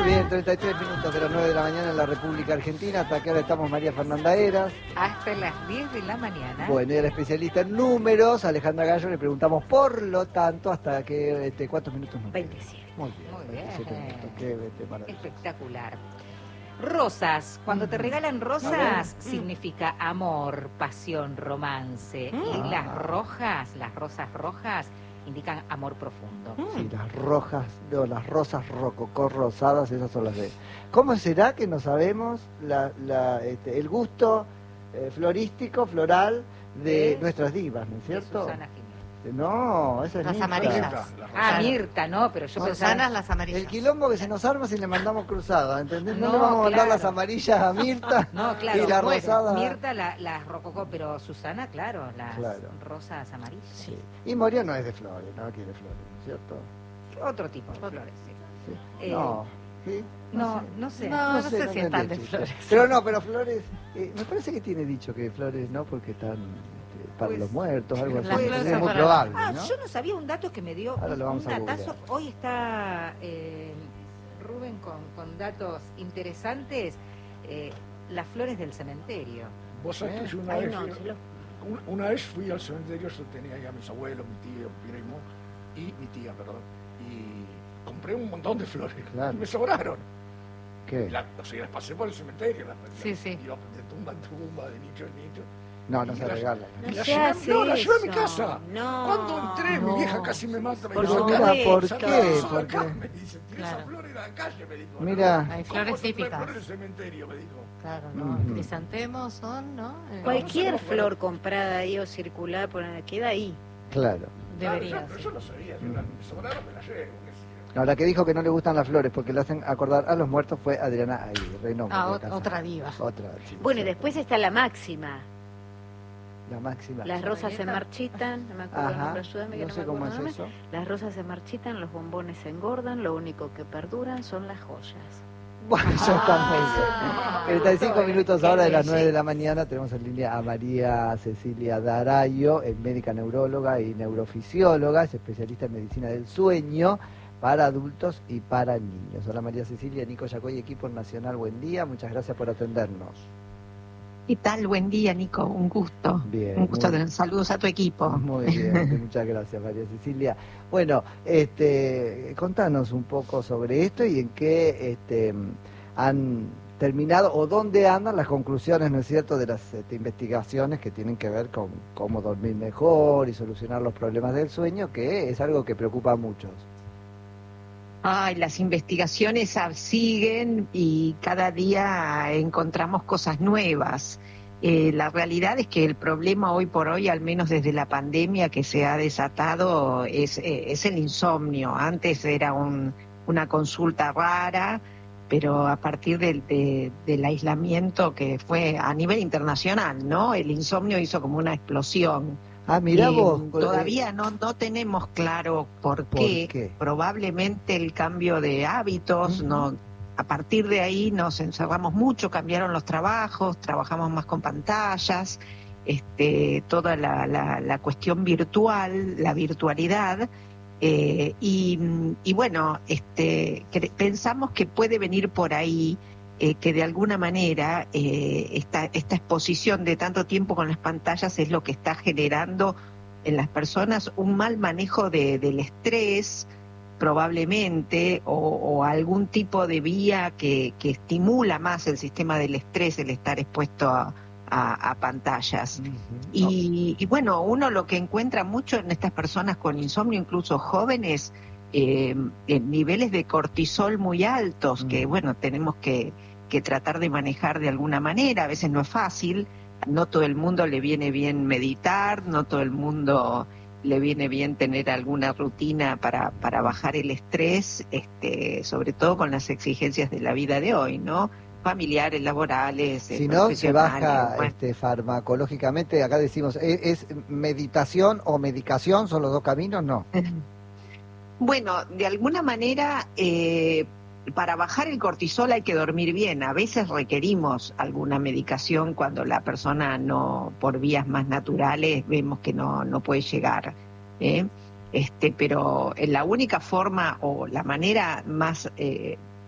bien, 33 minutos de las 9 de la mañana en la República Argentina. Hasta que ahora estamos María Fernanda Eras. Hasta las 10 de la mañana. Bueno, y al especialista en números, Alejandra Gallo, le preguntamos, por lo tanto, hasta que ¿cuántos minutos nos quedan? 27. Muy bien, Muy bien. 27 minutos. Qué maravilloso. Espectacular. Rosas. Cuando te regalan rosas, significa amor, pasión, romance. Y las rosas rojas, indican amor profundo. Sí, las rojas, no, las rosas rococó rosadas, esas son las de... ¿Cómo será que no sabemos el gusto florístico, floral de nuestras divas, ¿no es cierto? Susana Jiménez. No, esa es Las Mirta. amarillas. Mirta, no, pero yo pensaba... Susanas, las amarillas. El quilombo que se nos arma si le mandamos cruzadas, ¿entendés? No, No, le vamos a mandar claro. las amarillas a Mirta No, claro, y la bueno, rosada... Mirta las rococó, pero Susana, claro, las rosas amarillas. Sí. Y Moria no es de flores, no quiere flores, ¿no es cierto? Otro tipo de flores, sí. Sí. No, ¿sí? No sé. No sé si están de entendí, flores. Pero flores, me parece que tiene dicho que flores no, porque están para Pues, los muertos, algo así. las Es flores muy para- probable, ¿no? Yo no sabía un dato que me dio Ahora lo vamos un a datazo. googlear. Hoy está Rubén con datos interesantes. Las flores del cementerio. Vos sabés que yo una vez fui al cementerio, yo tenía ahí a mis abuelos, mi tío, mi primo y mi tía, perdón, y compré un montón de flores, Claro. y me sobraron. ¿Qué? O sea, las pasé por el cementerio, Sí, sí. iba de tumba en tumba, de nicho en nicho. No, no se regala. Y No la se llevé, hace la llevé a mi eso. casa. No. Cuando entré, mi No. vieja casi me mata. Me Por dijo, supuesto. Mira, ¿por "Sacá qué? eso de ¿Por acá", qué? me dice, "Tira Claro. esa flor en la calle", me dijo. Mira. "No, Hay ¿cómo flores se trae típicas. flores del cementerio?", me dijo. Claro, no. Ujú. Crisantemos son, ¿no? Cualquier Vamos a flor comprada ahí o circular, queda ahí. Claro. Debería Claro, ser. yo no sabía, me sobraron, me la llevo. qué sé yo. No, la que dijo que no le gustan las flores porque le hacen acordar a los muertos fue Adriana Aguirre. No, Otra diva. Otra, sí, Bueno, y sí. después está la máxima. La máxima. Las rosas se Baileta. marchitan, no me acuerdo el Ajá, nombre, ayúdame que no no sé me cómo acuerdo es el nombre. eso. Las rosas se marchitan, los bombones se engordan, lo único que perduran son las joyas. Bueno, eso está muy bien. 35 minutos ahora de las 9 de la mañana. Tenemos en línea a María Cecilia Darayo, es médica neuróloga y neurofisióloga, es especialista en medicina del sueño para adultos y para niños. Hola María Cecilia, Nico Yacoy, equipo nacional, buen día, muchas gracias por atendernos. ¿Qué tal? Buen día, Nico. Un gusto. Bien, Un gusto. muy- Saludos a tu equipo. Muy bien, muchas gracias María Cecilia. Bueno, contanos un poco sobre esto y en qué han terminado o dónde andan las conclusiones, ¿no es cierto?, de las investigaciones que tienen que ver con cómo dormir mejor y solucionar los problemas del sueño, que es algo que preocupa a muchos. Ay, las investigaciones siguen y cada día encontramos cosas nuevas. La realidad es que el problema hoy por hoy, al menos desde la pandemia que se ha desatado, es el insomnio. Antes era una consulta rara, pero a partir del aislamiento que fue a nivel internacional, ¿no? El insomnio hizo como una explosión. Ah, mirá vos. Todavía no tenemos claro por qué. Probablemente el cambio de hábitos, no. A partir de ahí nos encerramos mucho, cambiaron los trabajos, trabajamos más con pantallas, toda la cuestión virtual, la virtualidad, y bueno, pensamos que puede venir por ahí, que de alguna manera esta exposición de tanto tiempo con las pantallas es lo que está generando en las personas un mal manejo del estrés, probablemente, o algún tipo de vía que estimula más el sistema del estrés, el estar expuesto a pantallas. Y bueno, uno lo que encuentra mucho en estas personas con insomnio, incluso jóvenes, niveles de cortisol muy altos, que bueno, tenemos que tratar de manejar de alguna manera. A veces no es fácil, no todo el mundo le viene bien meditar, no todo el mundo le viene bien tener alguna rutina para bajar el estrés, sobre todo con las exigencias de la vida de hoy, ¿no? Familiares, laborales, Si no, se baja bueno. Farmacológicamente, acá decimos, ¿es meditación o medicación? ¿Son los dos caminos? No. Bueno, de alguna manera, para bajar el cortisol hay que dormir bien. A veces requerimos alguna medicación cuando la persona no, por vías más naturales, vemos que no puede llegar. Pero la única forma o la manera más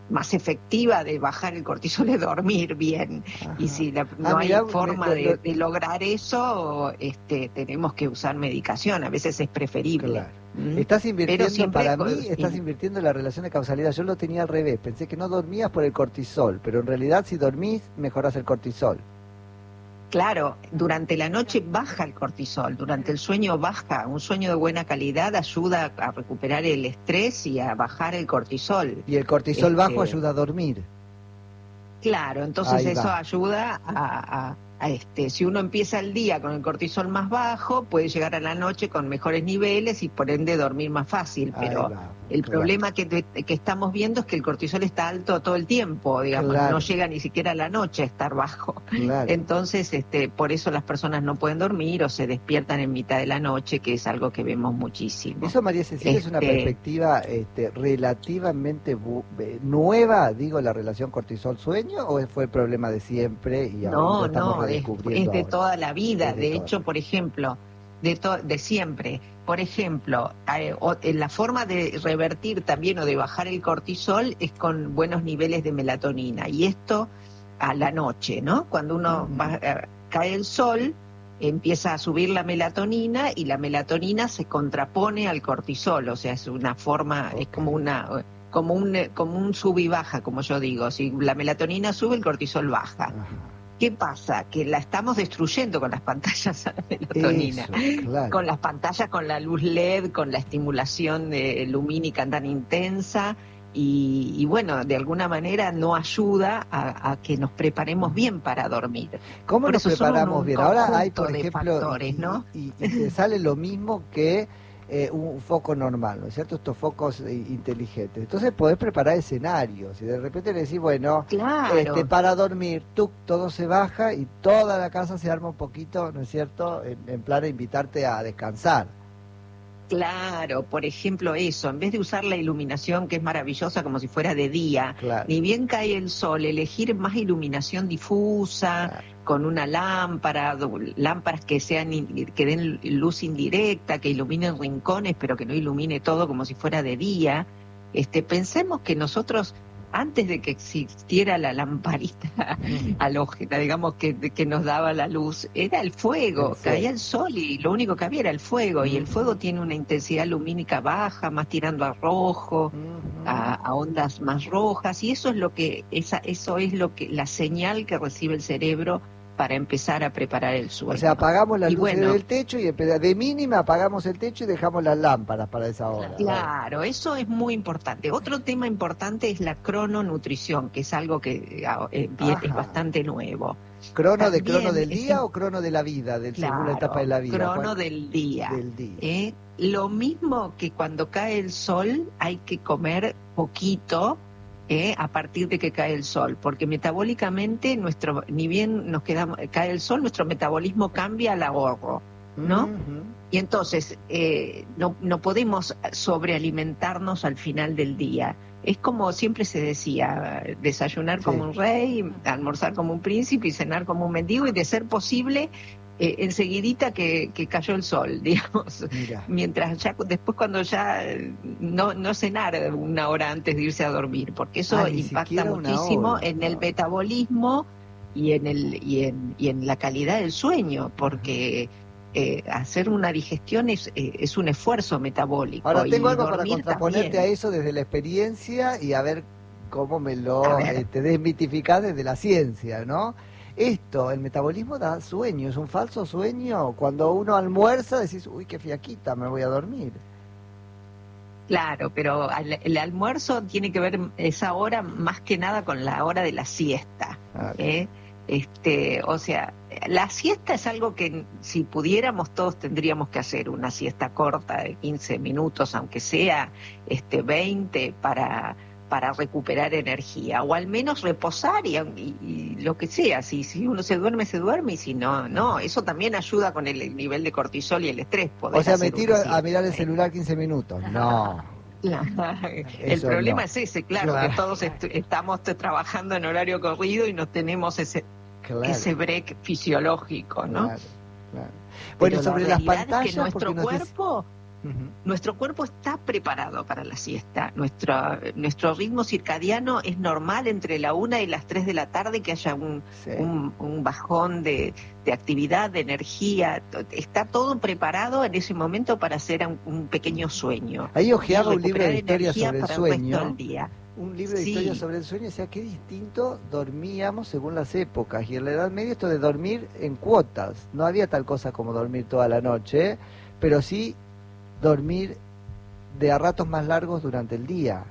más efectiva de bajar el cortisol es dormir bien. Ajá. Y si no hay mirá, forma de lograr eso, tenemos que usar medicación, a veces es preferible. Claro. Estás invirtiendo, siempre para mí, estás invirtiendo en la relación de causalidad. Yo lo tenía al revés, pensé que no dormías por el cortisol, pero en realidad si dormís, mejorás el cortisol. Claro, durante la noche baja el cortisol, durante el sueño baja. Un sueño de buena calidad ayuda a recuperar el estrés y a bajar el cortisol. Y el cortisol bajo ayuda a dormir. Claro, entonces Ahí eso va. ayuda a si uno empieza el día con el cortisol más bajo, puede llegar a la noche con mejores niveles y por ende dormir más fácil. Pero Ahí va, el claro. problema que estamos viendo es que el cortisol está alto todo el tiempo, digamos, Claro. no llega ni siquiera a la noche a estar bajo. Claro. Entonces, por eso las personas no pueden dormir o se despiertan en mitad de la noche, que es algo que vemos muchísimo. Eso, María Cecilia, es una perspectiva relativamente nueva, digo, la relación cortisol-sueño, o fue el problema de siempre y ahora estamos redescubriendo es de ahora? toda la vida. Es de De toda. hecho, por ejemplo, de siempre. Por ejemplo, la forma de revertir también o de bajar el cortisol es con buenos niveles de melatonina. Y esto a la noche, ¿no? Cuando uno cae el sol, empieza a subir la melatonina y la melatonina se contrapone al cortisol. O sea, es una forma, es como un sub y baja, como yo digo. Si la melatonina sube, el cortisol baja. Ajá. ¿Qué pasa? Que la estamos destruyendo con las pantallas a la melatonina. Eso, claro. Con las pantallas, con la luz LED, con la estimulación lumínica tan intensa. Y bueno, de alguna manera no ayuda a que nos preparemos bien para dormir. ¿Cómo Por nos eso son preparamos un bien? Ahora hay, por conjunto de ejemplo, factores, ¿no? y te sale lo mismo que un foco normal, ¿no es cierto? Estos focos inteligentes. Entonces podés preparar escenarios y de repente le decís, bueno, Claro. para dormir, todo se baja y toda la casa se arma un poquito, ¿no es cierto? En plan de invitarte a descansar. Claro, por ejemplo eso, en vez de usar la iluminación que es maravillosa como si fuera de día, Claro. ni bien cae el sol, elegir más iluminación difusa, Claro. con una lámpara, lámparas que que den luz indirecta, que iluminen rincones, pero que no ilumine todo como si fuera de día. Pensemos que nosotros, antes de que existiera la lamparita halógena, digamos, que nos daba la luz, era el fuego, caía el sol y lo único que había era el fuego, y el fuego tiene una intensidad lumínica baja, más tirando a rojo, a ondas más rojas, y eso es la señal que recibe el cerebro para empezar a preparar el sueño. O sea, apagamos las Y luces bueno, del techo y de mínima apagamos el techo y dejamos las lámparas para esa hora. Claro, eso es muy importante. Otro tema importante es la crononutrición, que es algo que es bastante nuevo. ¿Crono También del día o crono de la vida, según la etapa de la vida? Crono del día. Del día. Lo mismo que cuando cae el sol, hay que comer poquito a partir de que cae el sol, porque metabólicamente ni bien cae el sol, nuestro metabolismo cambia al ahorro, ¿no? Y entonces no podemos sobrealimentarnos al final del día. Es como siempre se decía, desayunar como un rey, almorzar como un príncipe y cenar como un mendigo, y de ser posible enseguidita que cayó el sol, digamos. Mira. Mientras después cuando ya no cenar una hora antes de irse a dormir, porque eso impacta muchísimo en el metabolismo y en la calidad del sueño, porque hacer una digestión es un esfuerzo metabólico. Ahora tengo algo para dormir contraponerte también. a eso desde la experiencia y a ver cómo me lo A ver. desmitificás desde la ciencia, ¿no? El metabolismo da sueño, es un falso sueño. Cuando uno almuerza decís, uy, qué fiaquita, me voy a dormir. Claro, pero el almuerzo tiene que ver esa hora más que nada con la hora de la siesta. Claro. O sea, la siesta es algo que si pudiéramos todos tendríamos que hacer, una siesta corta de 15 minutos, aunque sea 20 para recuperar energía, o al menos reposar y lo que sea. Si uno se duerme, y si no, eso también ayuda con el nivel de cortisol y el estrés. O sea, me tiro a mirar el celular 15 minutos. No. El Eso problema no. es ese, claro, que todos estamos trabajando en horario corrido y no tenemos ese break fisiológico, ¿no? Claro. Bueno, pero sobre la las realidad pantallas, es que nuestro porque nos cuerpo Nuestro cuerpo está preparado para la siesta. Nuestro ritmo circadiano es normal entre la 1 y las 3 de la tarde que haya un bajón de actividad, de energía. Está todo preparado en ese momento para hacer un pequeño sueño. Ahí ojeaba un libro de historia sobre el sueño. Un libro de Sí. historia sobre el sueño, o sea, qué distinto dormíamos según las épocas. Y en la Edad Media esto de dormir en cuotas. No había tal cosa como dormir toda la noche, pero sí dormir de a ratos más largos durante el día.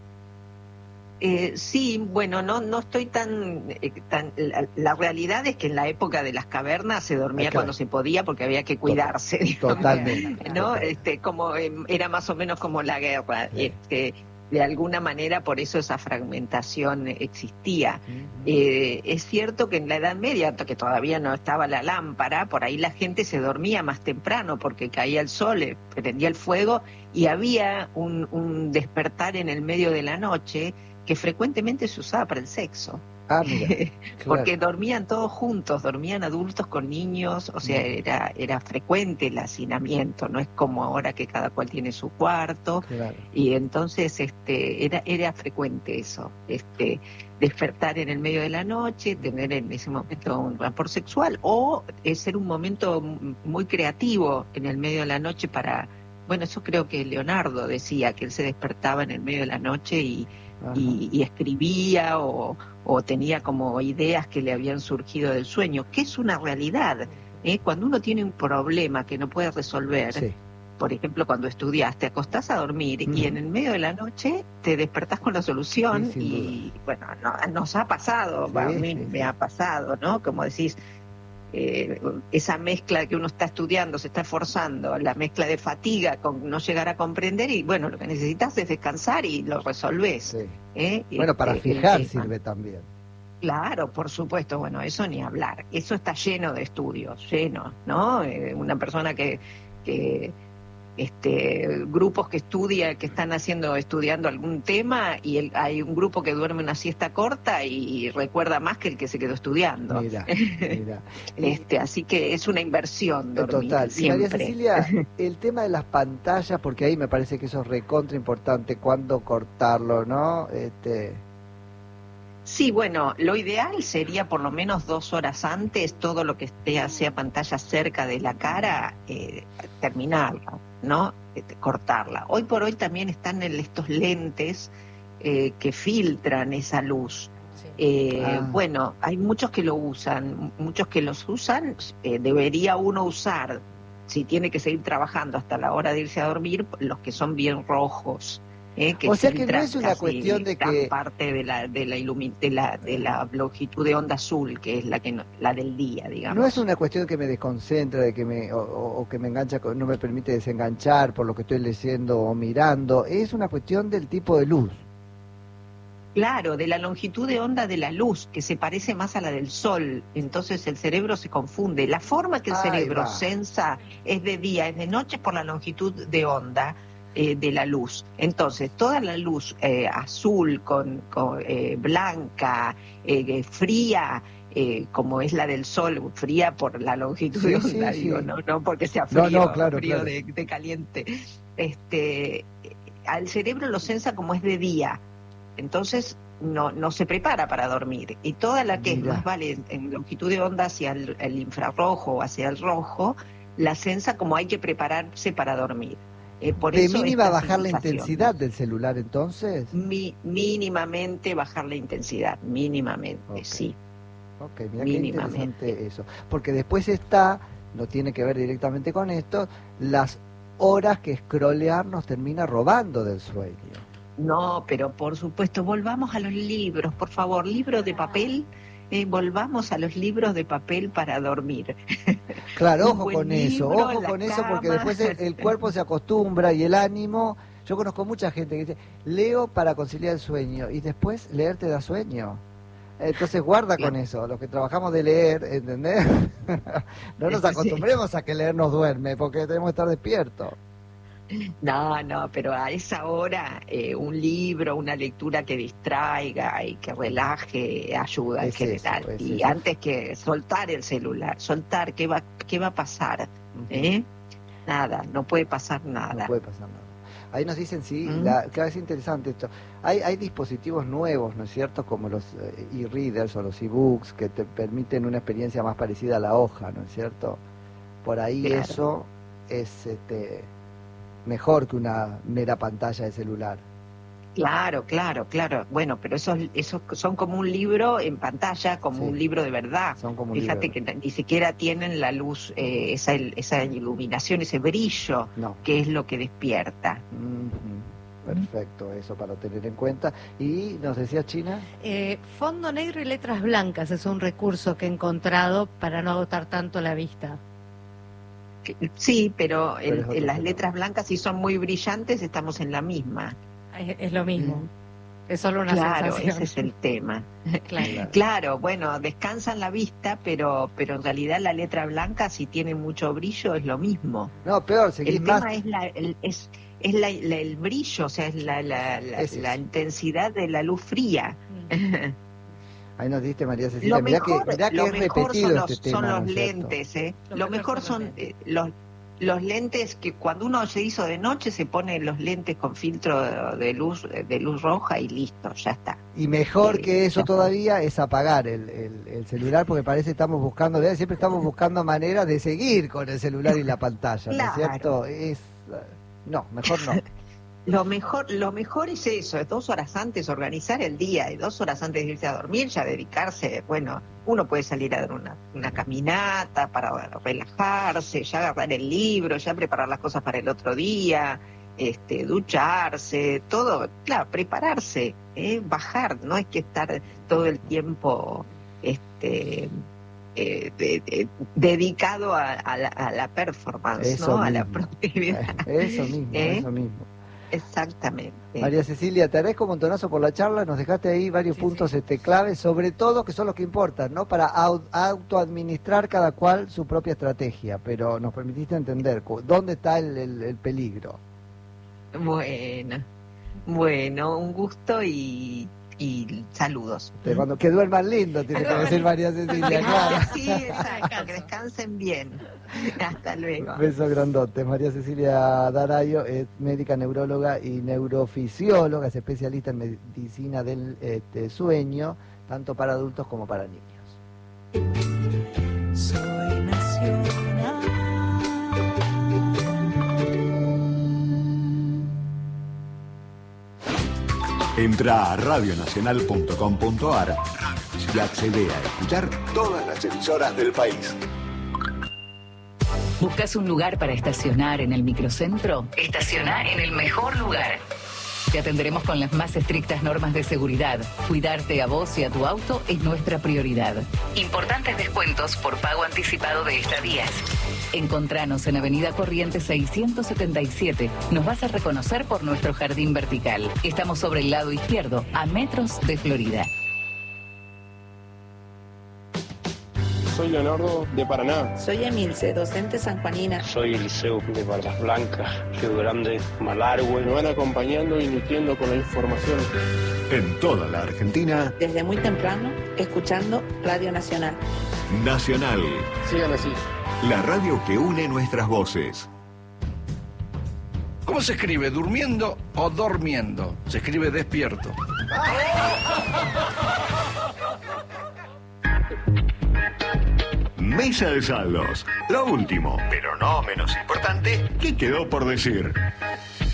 Sí, bueno, no estoy tan... la realidad es que en la época de las cavernas se dormía Claro. cuando se podía porque había que cuidarse, digamos, Totalmente. ¿no? Totalmente. Como era más o menos como la guerra. De alguna manera por eso esa fragmentación existía. Es cierto que en la Edad Media, que todavía no estaba la lámpara, por ahí la gente se dormía más temprano porque caía el sol, prendía el fuego y había un despertar en el medio de la noche que frecuentemente se usaba para el sexo. Ah, mira, claro. Porque dormían todos juntos, dormían adultos con niños, o sea, era frecuente el hacinamiento, no es como ahora que cada cual tiene su cuarto, Claro. y entonces era frecuente eso, despertar en el medio de la noche, tener en ese momento un vapor sexual, o ser un momento muy creativo en el medio de la noche para, bueno, eso creo que Leonardo decía, que él se despertaba en el medio de la noche y escribía o tenía como ideas que le habían surgido del sueño, que es una realidad. Cuando uno tiene un problema que no puede resolver, Sí. por ejemplo, cuando estudias, te acostás a dormir y en el medio de la noche te despertás con la solución Sí, sin y, bueno, nos ha pasado, Sí, a mí sí, me ha pasado, ¿no? Como decís, esa mezcla que uno está estudiando, se está esforzando, la mezcla de fatiga con no llegar a comprender y, bueno, lo que necesitas es descansar y lo resolvés. Sí. Bueno, para fijar el tema. sirve también. Claro, por supuesto, bueno, eso ni hablar, eso está lleno de estudios, lleno, ¿no? Una persona que grupos que están estudiando algún tema y hay un grupo que duerme una siesta corta y recuerda más que el que se quedó estudiando. Mira. Así que es una inversión dormir Total. Y siempre. María Cecilia, el tema de las pantallas, porque ahí me parece que eso es recontra importante, cuándo cortarlo, ¿no? Sí, bueno, lo ideal sería por lo menos 2 horas antes, todo lo que sea pantalla cerca de la cara, terminarla, ¿no? Cortarla. Hoy por hoy también están estos lentes que filtran esa luz. Bueno, hay muchos que los usan, debería uno usar, si tiene que seguir trabajando hasta la hora de irse a dormir, los que son bien rojos. O sea que no es una cuestión de que parte de la longitud de onda azul, que es la del día, digamos. no es una cuestión que me desconcentra, de que o que me engancha, no me permite desenganchar por lo que estoy leyendo o mirando, es una cuestión del tipo de luz. Claro, de la longitud de onda de la luz, que se parece más a la del sol, entonces el cerebro se confunde. La forma que el cerebro sensa es de día, es de noche por la longitud de onda de la luz. Entonces, toda la luz azul, con blanca, fría, como es la del sol, fría por la longitud de onda, digo, no porque sea frío, claro. de caliente. Al cerebro lo sensa como es de día. Entonces no se prepara para dormir. Y toda la que más vale en longitud de onda hacia el infrarrojo o hacia el rojo, la sensa como hay que prepararse para dormir. Por ¿De eso mínima esta bajar la sensación. intensidad del celular entonces? Mínimamente bajar la intensidad, mínimamente, Okay. Sí. Ok, mira qué interesante eso. Porque después no tiene que ver directamente con esto, las horas que scrollear nos termina robando del sueño. No, pero por supuesto, volvamos a los libros, por favor, libros de papel, volvamos a los libros de papel para dormir. Claro, Un ojo buen con eso, libro, ojo la con eso, porque cama. después el cuerpo se acostumbra y el ánimo. Yo conozco mucha gente que dice, leo para conciliar el sueño, y después leer te da sueño. Entonces guarda con eso, los que trabajamos de leer, ¿entendés? No nos acostumbremos a que leer nos duerme, porque tenemos que estar despiertos. No, pero a esa hora un libro, una lectura que distraiga y que relaje ayuda en general. Y antes que soltar el celular, soltar qué va a pasar. Nada, no puede pasar No nada. puede pasar nada. Ahí nos dicen, sí, Mm. cada vez es interesante esto. Hay dispositivos nuevos, ¿no es cierto? Como los e-readers o los e-books que te permiten una experiencia más parecida a la hoja, ¿no es cierto? Por ahí Claro. eso es mejor que una mera pantalla de celular. Claro. Bueno, pero esos son como un libro en pantalla, como Sí. un libro de verdad. Son como un Fíjate libro. que ni siquiera tienen la luz, esa iluminación, ese brillo, No. que es lo que despierta. Ujú. Perfecto, eso para tener en cuenta. Y nos decía China, Fondo negro y letras blancas es un recurso que he encontrado para no agotar tanto la vista. Sí, pero Pero es otro en las tema. letras blancas, si son muy brillantes, estamos en la misma. Es lo mismo. Es solo una Claro, sensación. ese es el tema. Claro. Claro, bueno, descansan la vista, pero en realidad la letra blanca, si tiene mucho brillo, es lo mismo. no, peor, seguís El más. tema es el brillo, o sea, es Es la eso. intensidad de la luz fría. Ahí nos diste María Cecilia, Lo mirá mejor, que es lo mejor repetido son este tema, los ¿no es cierto? lentes, ¿eh? Lo Lo mejor mejor son son los lentes que cuando uno se hizo de noche se pone los lentes con filtro de luz roja y listo, ya está. Y mejor que eso Ya está. todavía es apagar el celular, porque parece que estamos buscando, ¿verdad? Siempre estamos buscando maneras de seguir con el celular y la pantalla, ¿no es Claro. cierto? No, mejor no. Lo mejor es eso, es 2 horas antes organizar el día y 2 horas antes de irse a dormir ya dedicarse, bueno, uno puede salir a dar una caminata para relajarse, ya agarrar el libro, ya preparar las cosas para el otro día, ducharse, todo, claro, prepararse, bajar, no es que estar todo el tiempo dedicado a la performance, Eso ¿no? A la mismo. productividad. Eso mismo, ¿Eh? eso mismo. Exactamente. María Cecilia, te agradezco un montonazo por la charla, nos dejaste ahí varios Sí, puntos sí. claves, sobre todo que son los que importan, ¿no? Para autoadministrar cada cual su propia estrategia, pero nos permitiste entender dónde está el peligro. Bueno, un gusto y saludos. Te mando, que duerman lindo, tiene que decir María Cecilia, claro. Sí, exacto, que descansen bien. Hasta luego. Beso grandote. María Cecilia Darayo es médica neuróloga y neurofisióloga, es especialista en medicina del sueño, tanto para adultos como para niños. Soy nacional. Entra a radionacional.com.ar y accede a escuchar todas las emisoras del país. ¿Buscas un lugar para estacionar en el microcentro? Estaciona en el mejor lugar. Te atenderemos con las más estrictas normas de seguridad. Cuidarte a vos y a tu auto es nuestra prioridad. Importantes descuentos por pago anticipado de estadías. Encontranos en Avenida Corrientes 677. Nos vas a reconocer por nuestro jardín vertical. Estamos sobre el lado izquierdo, a metros de Florida. Soy Leonardo de Paraná. Soy Emilce, docente sanjuanina. Soy Eliseo de Barras Blancas, Río Grande, Malargüe. Me van acompañando y nutriendo con la información. En toda la Argentina, Desde muy temprano, escuchando Radio Nacional. Nacional, Sigan así. la radio que une nuestras voces. ¿Cómo se escribe? ¿Durmiendo o dormiendo? Se escribe despierto. Mesa de saldos. Lo último, pero no menos importante, ¿qué quedó por decir?